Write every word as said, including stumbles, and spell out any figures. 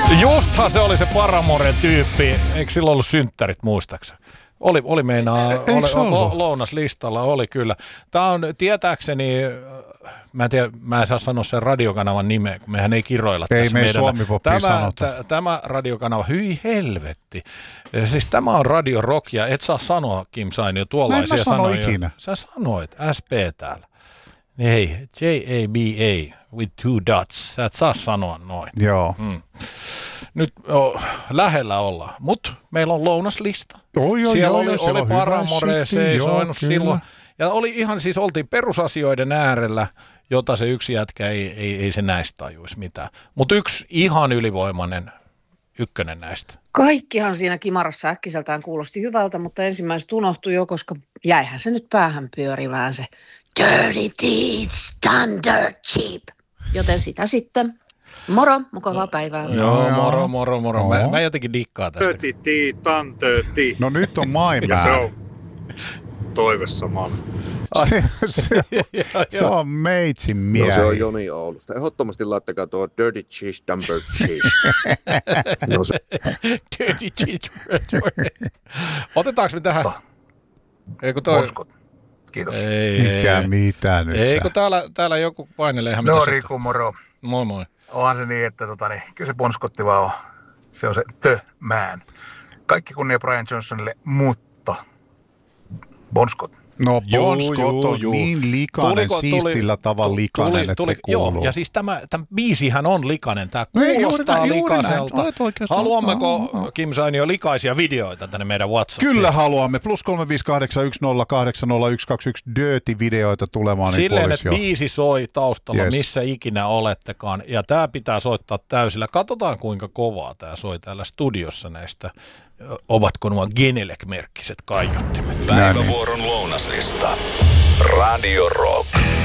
Justhan se oli se Paramoren tyyppi. Eikö sillä ollut synttärit muistaakseni? Oli, oli meinaa, e- oli, lo, lounaslistalla oli kyllä. Tämä on tietääkseni, mä en tiedä, mä en saa sanoa sen radiokanavan nimeä, kun mehän ei kiroilla ei tässä meidän. Suomi-poppia tämä, t- tämä radiokanava, hyi helvetti. Siis tämä on Radio Rock ja et saa sanoa, Kim Sainio, tuollaisia sanoja. Mä en ikinä. Sä sanoit, S P täällä. Hei, J A B A with two dots. Sä et saa sanoa noin. Joo. Mm. Nyt oh, lähellä ollaan, mutta meillä on lounaslista. Oh, joo, siellä joo, oli, siellä oli Paramore seisoinut silloin. Ja oli ihan siis, oltiin perusasioiden äärellä, jota se yksi jätkä ei, ei, ei se näistä tajuisi mitään. Mutta yksi ihan ylivoimainen ykkönen näistä. Kaikkihan siinä kimarassa äkkiseltään kuulosti hyvältä, mutta ensimmäisestä unohtui jo, koska jäihän se nyt päähän pyörimään se Dirty Deeds Done Dirt Cheap. Joten sitä sitten. Moro, mukavaa päivää. Joo, moro, moro, moro. Mä, mä jotenkin dikkaan tästä. Dirty Deeds Done Dirty. No nyt on my Ja man. se on toivesamalla. Se, se, se on meitsin miehi. No se on Joni Oulusta. Ehdottomasti laittakaa tuo Dirty Cheese Dumper Cheese. No se. Dirty Cheese. Otetaanko me tähän? Eikö toi... Monskot. Kiitos. Ei, Mikä ei. mitä nyt Eikö sä? täällä, täällä joku painelee ihan No mitä Riku, moro. Moi moi. Onhan se niin, että tota, niin, kyllä se Bonskotti vaan on. Se on se the man. Kaikki kunnia Brian Johnsonille, mutta Bonskot. No Juu, Bon Scott juu, on juu. niin likainen, Tuliko- tuli- siistillä tavalla likainen, tuli- että tuli- se kuuluu. Joo, ja siis tämä, tämä biisihän on likainen. Tämä No ei, juuri kuulostaa näin, juuri näin. likaiselta. Olet oikeassa. Haluammeko, Aa, aa. Kim Sainio, likaisia videoita tänne meidän WhatsAppiin? Kyllä haluamme. Plus kolme viisi kahdeksan yksi nolla kahdeksan nolla yksi kaksi yksi Dirty-videoita tulemaan. Niin Silleen, olisi että jo. biisi soi taustalla, Yes. missä ikinä olettekaan. Ja tämä pitää soittaa täysillä. Katsotaan, kuinka kovaa tämä soi täällä studiossa näistä. Ovatko nuo Genelec-merkkiset kaiuttimet? Päivävuoron lounaslista. Radio Rock.